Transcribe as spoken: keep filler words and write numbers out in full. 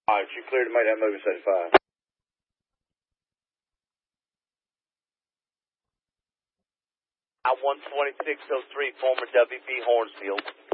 All right, you cleared to make that move at seventy-five. I one twenty-six oh three, former W B Hornsfield.